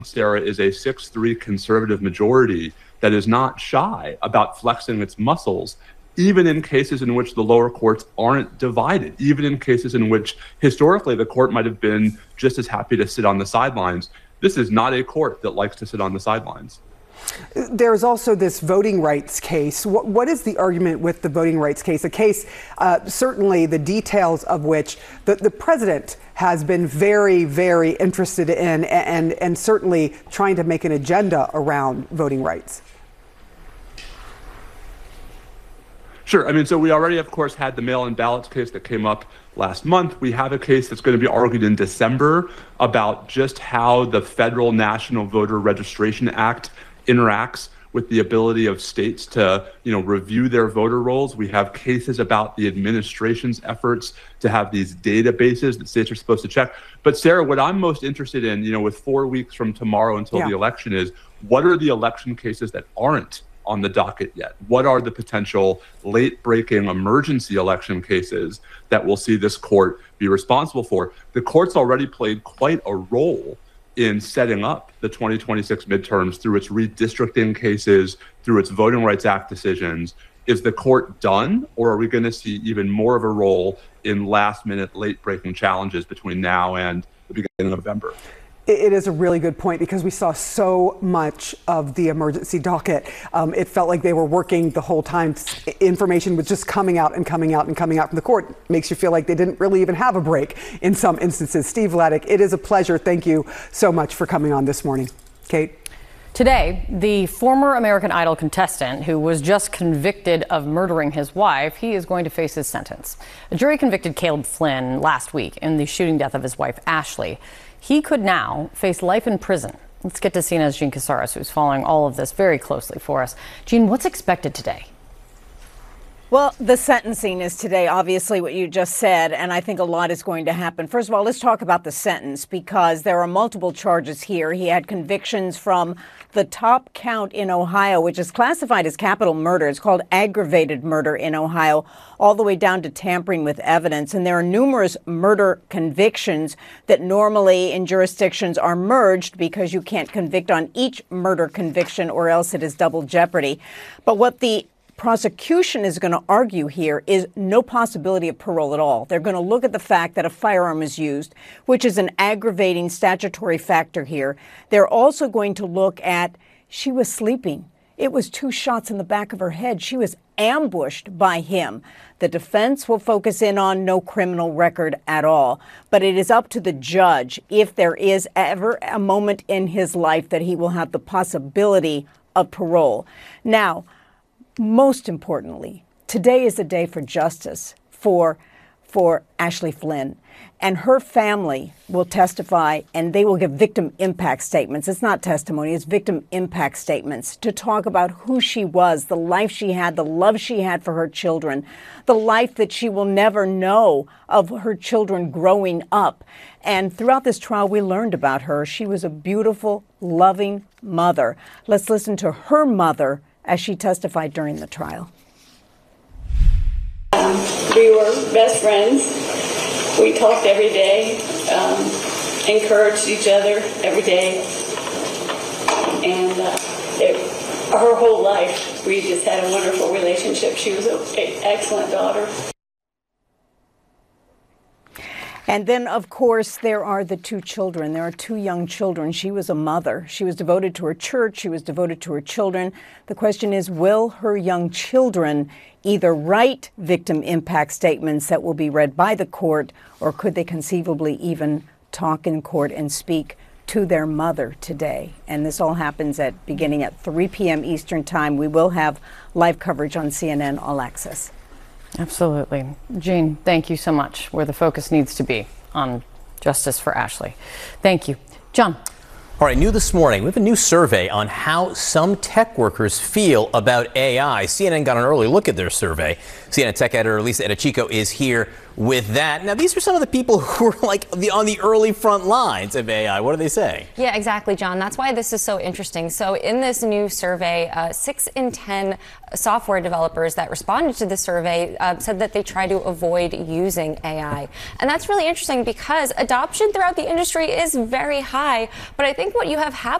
Sarah, is a 6-3 conservative majority that is not shy about flexing its muscles, even in cases in which the lower courts aren't divided, even in cases in which historically the court might have been just as happy to sit on the sidelines. This is not a court that likes to sit on the sidelines. There's also this voting rights case. What is the argument with the voting rights case? A case, certainly the details of which the president has been very, very interested in and certainly trying to make an agenda around voting rights. Sure. I mean, so we already, of course, had the mail-in ballots case that came up last month. We have a case that's going to be argued in December about just how the Federal National Voter Registration Act interacts with the ability of states to, review their voter rolls. We have cases about the administration's efforts to have these databases that states are supposed to check. But Sarah, what I'm most interested in, with 4 weeks from tomorrow until the election is, what are the election cases that aren't on the docket yet? What are the potential late-breaking emergency election cases that we'll see this court be responsible for? The court's already played quite a role in setting up the 2026 midterms through its redistricting cases, through its Voting Rights Act decisions. Is the court done, or are we going to see even more of a role in last-minute, late-breaking challenges between now and the beginning of November? It is a really good point because we saw so much of the emergency docket. It felt like they were working the whole time. Information was just coming out and coming out and coming out from the court. Makes you feel like they didn't really even have a break in some instances. Steve Vladeck, it is a pleasure. Thank you so much for coming on this morning. Kate? Today, the former American Idol contestant who was just convicted of murdering his wife, he is going to face his sentence. A jury convicted Caleb Flynn last week in the shooting death of his wife, Ashley. He could now face life in prison. Let's get to CNN's Jean Casares, who's following all of this very closely for us. Jean, what's expected today? Well, the sentencing is today, obviously, what you just said, and I think a lot is going to happen. First of all, let's talk about the sentence because there are multiple charges here. He had convictions from the top count in Ohio, which is classified as capital murder. It's called aggravated murder in Ohio, all the way down to tampering with evidence. And there are numerous murder convictions that normally in jurisdictions are merged because you can't convict on each murder conviction or else it is double jeopardy. But what the prosecution is going to argue here is no possibility of parole at all. They're going to look at the fact that a firearm is used, which is an aggravating statutory factor here. They're also going to look at she was sleeping. It was 2 shots in the back of her head. She was ambushed by him. The defense will focus in on no criminal record at all. But it is up to the judge if there is ever a moment in his life that he will have the possibility of parole. Now, most importantly, today is a day for justice for Ashley Flynn. And her family will testify and they will give victim impact statements. It's not testimony, it's victim impact statements to talk about who she was, the life she had, the love she had for her children, the life that she will never know of her children growing up. And throughout this trial, we learned about her. She was a beautiful, loving mother. Let's listen to her mother as she testified during the trial. We were best friends. We talked every day, encouraged each other every day. And her whole life, we just had a wonderful relationship. She was an excellent daughter. And then, of course, there are the 2 children. There are 2 young children. She was a mother. She was devoted to her church. She was devoted to her children. The question is, will her young children either write victim impact statements that will be read by the court, or could they conceivably even talk in court and speak to their mother today? And this all happens beginning at 3 p.m. Eastern Time. We will have live coverage on CNN All Access. Absolutely. Jean, thank you so much. Where the focus needs to be on justice for Ashley. Thank you. John. All right, new this morning, we have a new survey on how some tech workers feel about AI. CNN got an early look at their survey. CNN tech editor Lisa Edachico is here with that. Now, these are some of the people who are on the early front lines of AI. What do they say? Yeah, exactly, John. That's why this is so interesting. So in this new survey, 6 in 10 software developers that responded to the survey said that they try to avoid using AI. And that's really interesting because adoption throughout the industry is very high. But I think think what you have happening